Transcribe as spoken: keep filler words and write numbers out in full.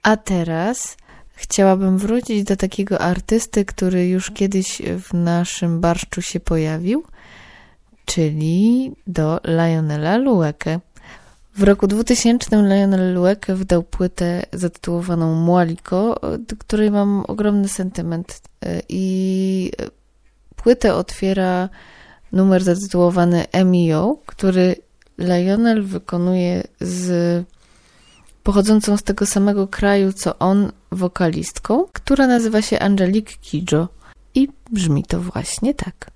A teraz chciałabym wrócić do takiego artysty, który już kiedyś w naszym barszczu się pojawił, czyli do Lionela Loueke. W roku dwutysięcznym Lionel Loueke wydał płytę zatytułowaną Mwaliko, do której mam ogromny sentyment, i płytę otwiera numer zatytułowany M I O, który Lionel wykonuje z pochodzącą z tego samego kraju co on wokalistką, która nazywa się Angelique Kidjo i brzmi to właśnie tak.